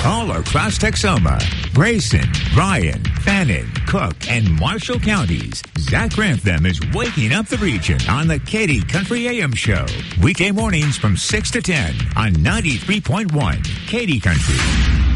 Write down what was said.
all across Texoma, Grayson, Bryan, Fannin, Cook, and Marshall counties. Zach Grantham is waking up the region on the Katy Country AM Show. Weekday mornings from 6 to 10 on 93.1 Katy Country.